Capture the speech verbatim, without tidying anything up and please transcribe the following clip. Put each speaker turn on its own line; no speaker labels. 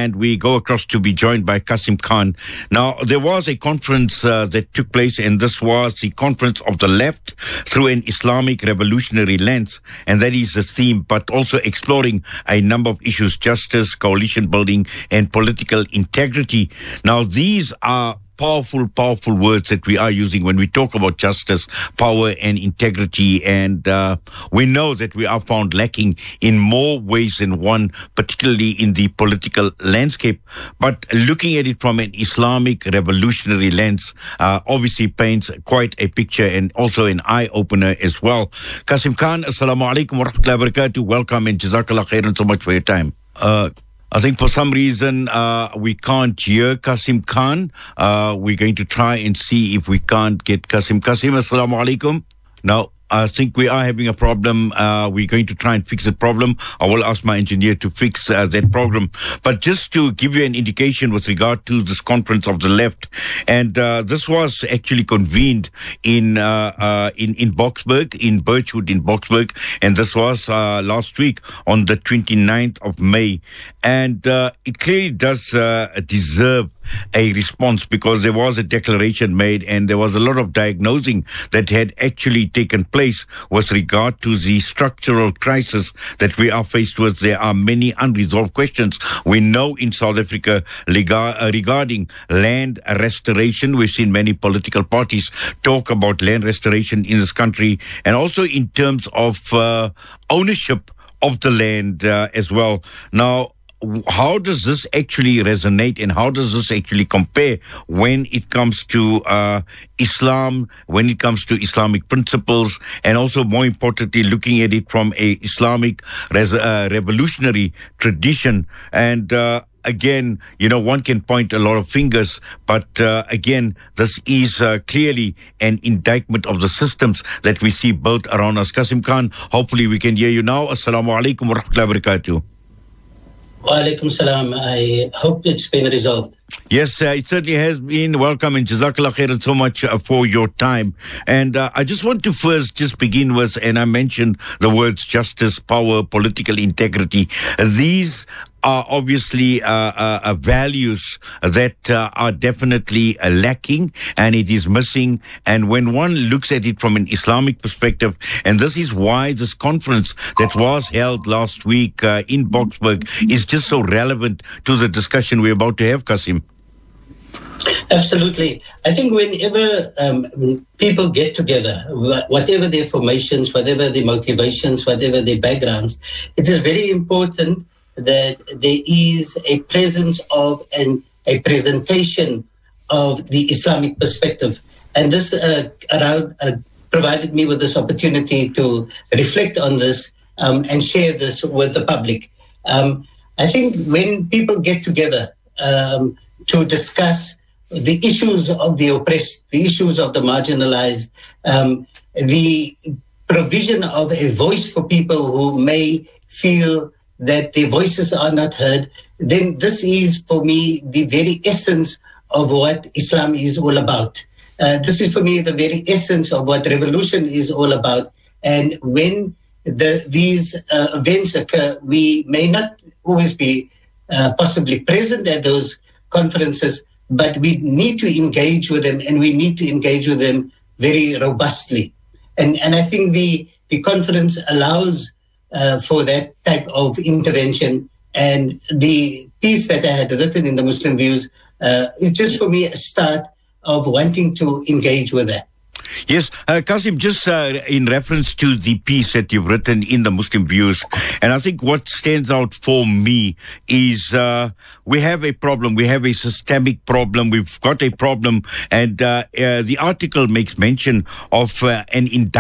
and we go across to be joined by Kasim Khan. Now, there was a conference uh, that took place, and this was the Conference of the Left through an Islamic revolutionary lens, and that is the theme, but also exploring a number of issues: justice, coalition building, and political integrity. Now, these are powerful, powerful words that we are using when we talk about justice, power, and integrity. And uh, we know that we are found lacking in more ways than one, particularly in the political landscape. But looking at it from an Islamic revolutionary lens uh, obviously paints quite a picture and also an eye-opener as well. Kasim Khan, assalamu alaikum wa rahmatullahi wa barakatuh. Welcome and jazakallah khairan so much for your time. Uh, I think for some reason uh, we can't hear Kasim Khan. Uh, we're going to try and see if we can't get Kasim. Kasim, assalamu alaikum. Now, I think we are having a problem. Uh, we're going to try and fix the problem. I will ask my engineer to fix uh, that problem. But just to give you an indication with regard to this Conference of the Left, and uh, this was actually convened in uh, uh, in in Boksburg, in Birchwood in Boksburg, and this was uh, last week on the twenty-ninth of May. And uh, it clearly does uh, deserve a response, because there was a declaration made and there was a lot of diagnosing that had actually taken place with regard to the structural crisis that we are faced with. There are many unresolved questions. We know in South Africa regarding land restoration, we've seen many political parties talk about land restoration in this country, and also in terms of uh, ownership of the land uh, as well. Now, how does this actually resonate, and how does this actually compare when it comes to uh, Islam, when it comes to Islamic principles, and also more importantly looking at it from a Islamic res- uh, revolutionary tradition? And uh, again, you know, one can point a lot of fingers, but uh, again, this is uh, clearly an indictment of the systems that we see built around us. Kasim Khan, hopefully we can hear you now. Assalamu alaikum wa rahmatullahi wa barakatuh.
Wa alaikum salam. I hope it's been resolved.
Yes, uh, it certainly has been. Welcome and jazakallah khairan so much uh, for your time. And uh, I just want to first just begin with, and I mentioned the words justice, power, political integrity. Uh, these are obviously uh, uh, uh, values that uh, are definitely uh, lacking, and it is missing. And when one looks at it from an Islamic perspective, and this is why this conference that was held last week uh, in Boksburg is just so relevant to the discussion we're about to have, Kasim.
Absolutely. I think whenever um, people get together, whatever their formations, whatever their motivations, whatever their backgrounds, it is very important that there is a presence of an, a presentation of the Islamic perspective. And this uh, around, uh, provided me with this opportunity to reflect on this um, and share this with the public. Um, I think when people get together um, to discuss the issues of the oppressed, the issues of the marginalized, um, the provision of a voice for people who may feel that their voices are not heard, then this is, for me, the very essence of what Islam is all about. Uh, this is, for me, the very essence of what revolution is all about. And when the, these uh, events occur, we may not always be uh, possibly present at those conferences, but we need to engage with them, and we need to engage with them very robustly. And and I think the, the conference allows uh, for that type of intervention. And the piece that I had written in the Muslim Views uh, is just, for me, a start of wanting to engage with that.
Yes, uh, Kasim, just uh, in reference to the piece that you've written in the Muslim Views, and I think what stands out for me is uh, we have a problem, we have a systemic problem, we've got a problem, and uh, uh, the article makes mention of uh, an indictment